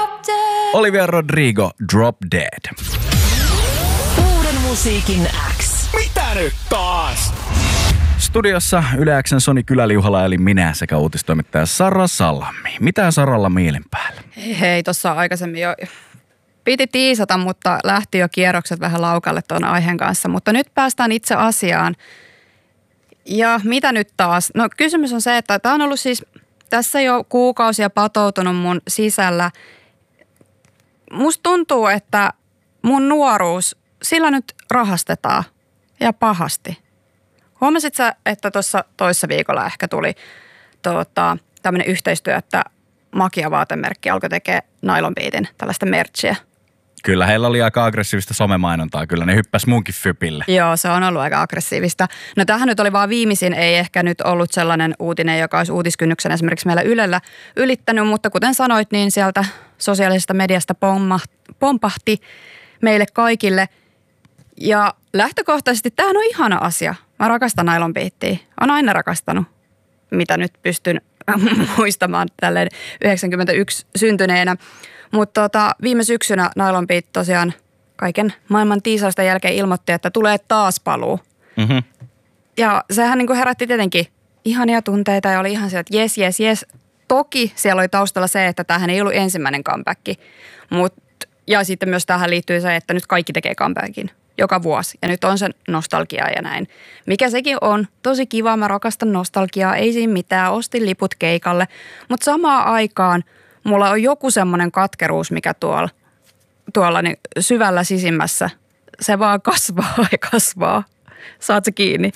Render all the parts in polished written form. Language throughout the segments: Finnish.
Olivia Rodrigo, Drop Dead. Uuden musiikin X. Mitä nyt taas? Studiossa Yle X:n Soni Kyläliuhala eli minä sekä uutistoimittaja Sara Salmi. Mitä Saralla mielen päällä? Hei, tuossa aikaisemmin jo piti tiisata, mutta lähti jo kierrokset vähän laukalle tuon aiheen kanssa. Mutta nyt päästään itse asiaan. Ja mitä nyt taas? No kysymys on se, että tämä on ollut siis tässä jo kuukausia patoutunut mun sisällä. Musta tuntuu, että mun nuoruus, sillä nyt rahastetaan ja pahasti. Huomasit sä, että tuossa toissa viikolla ehkä tuli tämmöinen yhteistyö, että Makia vaatemerkki alkoi tekemään Nylon Beatin tällaista merchia. Kyllä, heillä oli aika aggressiivista somemainontaa. Kyllä ne hyppäs munkin fypille. Joo, se on ollut aika aggressiivista. No tämähän nyt oli vaan viimeisin, ei ehkä nyt ollut sellainen uutinen, joka olisi uutiskynnyksen esimerkiksi meillä Ylellä ylittänyt, mutta kuten sanoit, niin sieltä sosiaalisesta mediasta pompahti meille kaikille. Ja lähtökohtaisesti tämähän on ihana asia. Mä rakastan Nylon Beatia. Olen aina rakastanut, mitä nyt pystyn muistamaan tälleen 91 syntyneenä. Mutta viime syksynä Nylon Beat tosiaan kaiken maailman tiisausten jälkeen ilmoitti, että tulee taas paluu. Mm-hmm. Ja sehän niin kuin herätti tietenkin ihania tunteita ja oli ihan sieltä, että jes. Toki siellä oli taustalla se, että tämähän ei ollut ensimmäinen comeback. Ja sitten myös tähän liittyy se, että nyt kaikki tekee comebackin joka vuosi. Ja nyt on se nostalgia ja näin. Mikä sekin on tosi kiva, mä rakastan nostalgiaa, ei siinä mitään, ostin liput keikalle. Mutta samaan aikaan mulla on joku semmoinen katkeruus, mikä tuolla niin syvällä sisimmässä, se vaan kasvaa ja kasvaa. Saat se kiinni?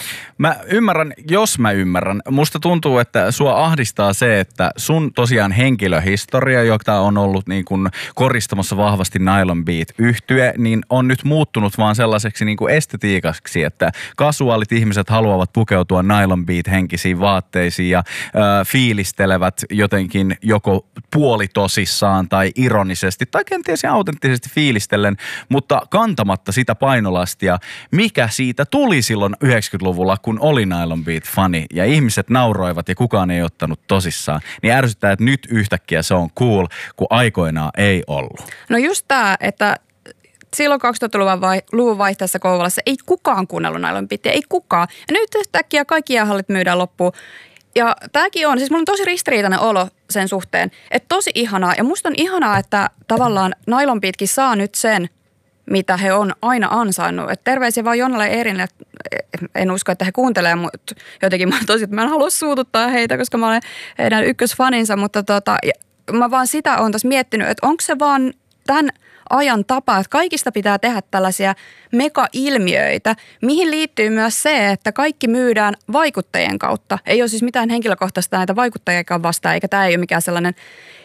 Jos mä ymmärrän. Musta tuntuu, että sua ahdistaa se, että sun tosiaan henkilöhistoria, joka on ollut niin kuin koristamassa vahvasti Nylon Beat-yhtye, niin on nyt muuttunut vaan sellaiseksi niin kuin estetiikaksi, että kasuaalit ihmiset haluavat pukeutua Nylon Beat-henkisiin vaatteisiin ja fiilistelevät jotenkin joko puolitosissaan tai ironisesti tai kenties autenttisesti fiilistellen, mutta kantamatta sitä painolastia, mikä siitä tuli silloin 90-luvulla, kun oli Nylon Beat-fani ja ihmiset nauroivat ja kukaan ei ottanut tosissaan, niin ärsyttää, että nyt yhtäkkiä se on cool, kun aikoinaan ei ollut. No just tämä, että silloin 2000-luvun vaihteessa Kouvolassa ei kukaan kuunnellut Nylon Beatia, ei kukaan. Ja nyt yhtäkkiä kaikki jäähallit myydään loppuun. Ja tämäkin on, siis mulla on tosi ristiriitainen olo sen suhteen, että tosi ihanaa. Ja musta on ihanaa, että tavallaan Nylon Beatkin saa nyt sen, mitä he on aina ansainnut. Et terveisiä vaan Jonnalle ja Erinille. En usko, että he kuuntelee, mutta jotenkin mä en halua suututtaa heitä, koska mä olen heidän ykkösfaninsa. Mutta mä vaan sitä olen tässä miettinyt, että onko se vaan tämän ajan tapa, että kaikista pitää tehdä tällaisia mega-ilmiöitä, mihin liittyy myös se, että kaikki myydään vaikuttajien kautta. Ei ole siis mitään henkilökohtaista näitä vaikuttajiakaan vastaan, eikä tämä ei ole mikään sellainen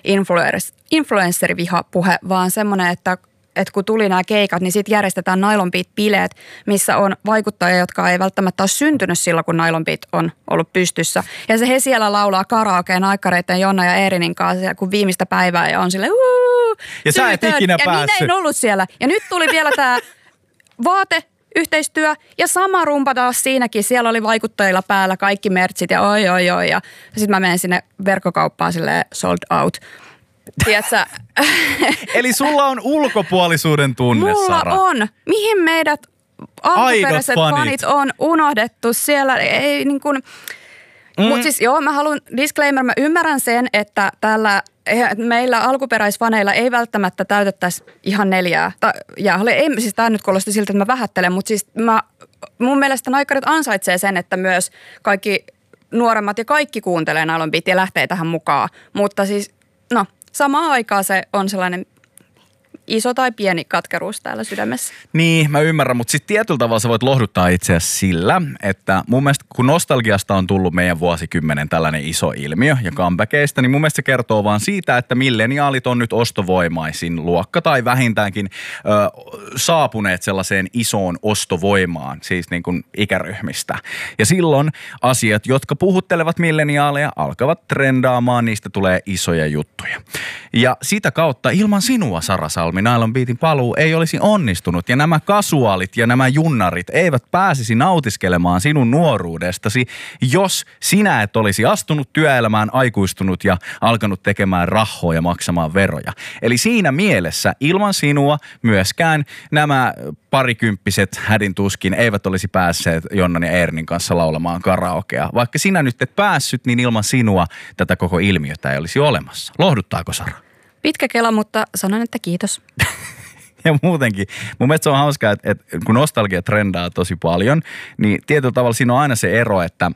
influensserivihapuhe, vaan semmoinen, että kun tuli nämä keikat, niin sitten järjestetään Nylon Beat-bileet, missä on vaikuttajia, jotka ei välttämättä ole syntynyt silloin, kun Nylon Beat on ollut pystyssä. Ja he siellä laulaa karaokeen aikareiden Jonna ja Eerinin kanssa, kun viimeistä päivää ja on silleen ja sä et ikinä päässyt. Ja minä en ollut siellä. Ja nyt tuli vielä tämä vaateyhteistyö ja sama rumpa taas siinäkin. Siellä oli vaikuttajilla päällä kaikki mertsit ja oi. Ja sitten mä menen sinne verkkokauppaan silleen sold out. Tiedätkö? Eli sulla on ulkopuolisuuden tunne, Sara. Mulla on. Mihin meidät alkuperäiset fanit on unohdettu siellä? Ei niin kuin. Mutta siis joo, mä haluan disclaimer, mä ymmärrän sen, että meillä alkuperäisfaneilla ei välttämättä täytettäisi ihan 4. Siis tää nyt kuulosti siltä, että mä vähättelen, mutta siis mun mielestä naikkarit ansaitsee sen, että myös kaikki nuoremmat ja kaikki kuuntelee Nylon Beatia ja lähtee tähän mukaan. Mutta siis, samaan aikaan se on sellainen iso tai pieni katkeruus täällä sydämessä. Niin, mä ymmärrän, mutta sitten tietyllä tavalla sä voit lohduttaa itse asiassa sillä, että mun mielestä kun nostalgiasta on tullut meidän vuosikymmenen tällainen iso ilmiö ja comebackeista, niin mun mielestä se kertoo vaan siitä, että milleniaalit on nyt ostovoimaisin luokka tai vähintäänkin saapuneet sellaiseen isoon ostovoimaan, siis niin kuin ikäryhmistä. Ja silloin asiat, jotka puhuttelevat milleniaaleja, alkavat trendaamaan, niistä tulee isoja juttuja. Ja sitä kautta ilman sinua, Sara Salmi, albumi Nylon Beatin paluu ei olisi onnistunut ja nämä kasuaalit ja nämä junnarit eivät pääsisi nautiskelemaan sinun nuoruudestasi, jos sinä et olisi astunut työelämään, aikuistunut ja alkanut tekemään rahoja ja maksamaan veroja. Eli siinä mielessä ilman sinua myöskään nämä parikymppiset hädintuskin eivät olisi päässeet Jonnan ja Eernin kanssa laulamaan karaokea. Vaikka sinä nyt et päässyt, niin ilman sinua tätä koko ilmiötä ei olisi olemassa. Lohduttaako, Sara? Pitkä kela, mutta sanon, että kiitos. Ja muutenkin, mun mielestä se on hauskaa, että kun nostalgia trendaa tosi paljon, niin tietyllä tavalla siinä on aina se ero, että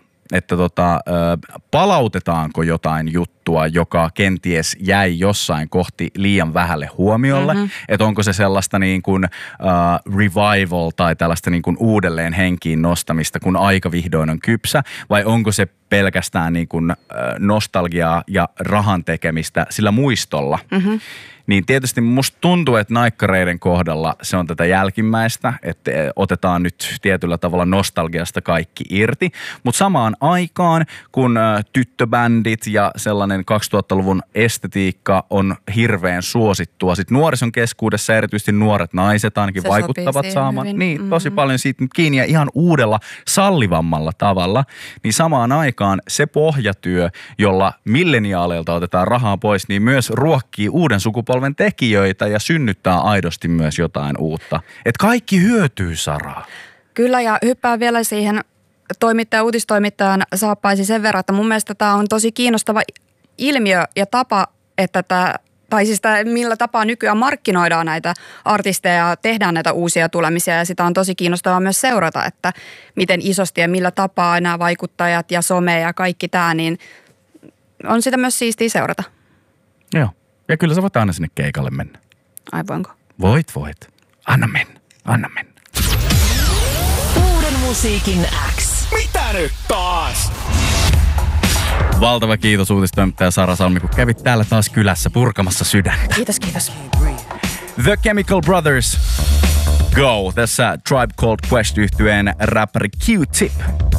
palautetaanko jotain juttua, joka kenties jäi jossain kohti liian vähälle huomiolle. Että onko se sellaista niin kuin revival tai tällaista niin kuin uudelleen henkiin nostamista, kun aika vihdoin on kypsä, vai onko se pelkästään niin kuin nostalgiaa ja rahan tekemistä sillä muistolla. Niin tietysti musta tuntuu, että naikkareiden kohdalla se on tätä jälkimmäistä, että otetaan nyt tietyllä tavalla nostalgiasta kaikki irti. Mutta samaan aikaan, kun tyttöbändit ja sellainen 2000-luvun estetiikka on hirveän suosittua, sit nuorison keskuudessa erityisesti nuoret naiset ainakin se vaikuttavat saamaan niin, tosi paljon siitä kiinni ja ihan uudella sallivammalla tavalla, niin samaan aikaan se pohjatyö, jolla milleniaaleilta otetaan rahaa pois, niin myös ruokkii uuden sukupolven tekijöitä ja synnyttää aidosti myös jotain uutta. Et kaikki hyötyy, Sara. Kyllä, ja hyppää vielä siihen uutistoimittajan saappaisi sen verran, että mun mielestä tämä on tosi kiinnostava ilmiö ja tapa, että millä tapaa nykyään markkinoidaan näitä artisteja ja tehdään näitä uusia tulemisia, ja sitä on tosi kiinnostavaa myös seurata, että miten isosti ja millä tapaa nämä vaikuttajat ja some ja kaikki tämä, niin on sitä myös siistiä seurata. Joo. Ja kyllä sä voit aina sinne keikalle mennä. Ai voinko? Voit. Anna mennä. Uuden musiikin X. Mitä nyt taas? Valtava kiitos uutistoimittaja Sara Salmi, kun kävit täällä taas kylässä purkamassa sydäntä. Kiitos. The Chemical Brothers, Go. Tässä Tribe Called Quest -yhtyeen räppäri Q-Tip